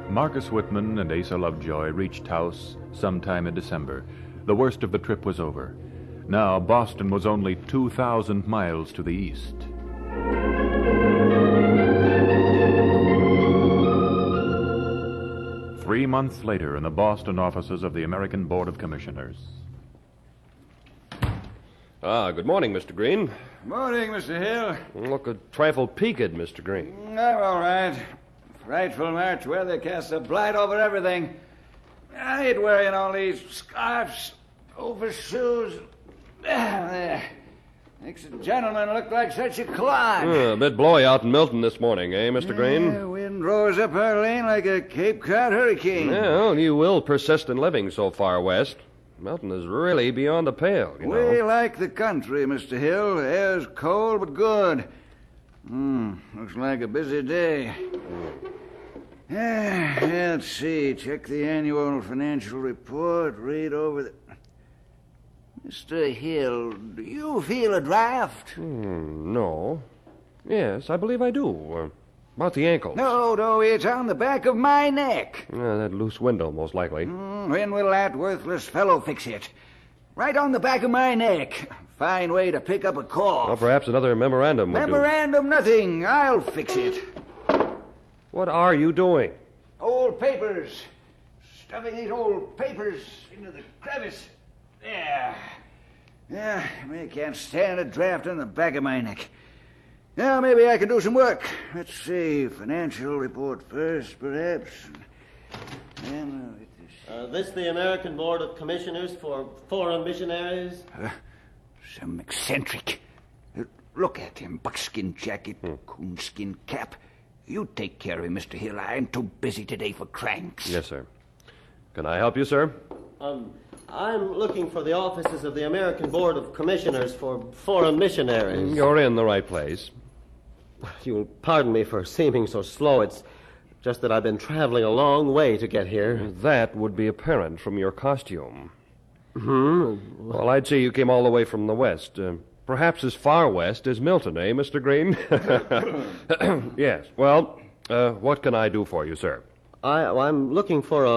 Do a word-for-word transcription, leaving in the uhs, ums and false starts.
Marcus Whitman and Asa Lovejoy reached Taos sometime in December. The worst of the trip was over. Now Boston was only two thousand miles to the east. Three months later, in the Boston offices of the American Board of Commissioners. Ah, good morning, Mister Green. Morning, Mister Hill. Look a trifle peaked, Mister Green. I'm all right. Frightful March weather casts a blight over everything. I hate wearing all these scarves, overshoes. There. Makes a gentleman look like such a clod. Uh, a bit blowy out in Milton this morning, eh, Mister Green? Yeah, wind rose up our lane like a Cape Cod hurricane. Well, you will persist in living so far west. Milton is really beyond the pale, you know. We like the country, Mister Hill. Air's cold but good. Hmm, looks like a busy day. Yeah, let's see. Check the annual financial report. Read over the... Mister Hill, do you feel a draft? Hmm, no. Yes, I believe I do. Uh, about the ankle. No, no, it's on the back of my neck. Uh, that loose window, most likely. Mm, when will that worthless fellow fix it? Right on the back of my neck. Fine way to pick up a cough. Well, perhaps another memorandum would do. Memorandum, nothing. I'll fix it. What are you doing? Old papers. Stuffing these old papers into the crevice. There. Yeah, I can't stand a draft on the back of my neck. Now, maybe I can do some work. Let's see. Financial report first, perhaps. And, uh, Uh, this the American Board of Commissioners for Foreign Missionaries? uh, some eccentric. Uh, look at him. Buckskin jacket, Hmm. coonskin cap. You take care of him, Mister Hill. I'm too busy today for cranks. Yes, sir. Can I help you, sir? Um, I'm looking for the offices of the American Board of Commissioners for Foreign Missionaries. You're in the right place. You'll pardon me for seeming so slow. It's just that I've been traveling a long way to get here. That would be apparent from your costume. Hmm? Well, I'd say you came all the way from the west. Uh, perhaps as far west as Milton, eh, Mister Green? Yes. Well, uh, what can I do for you, sir? I, I'm looking for a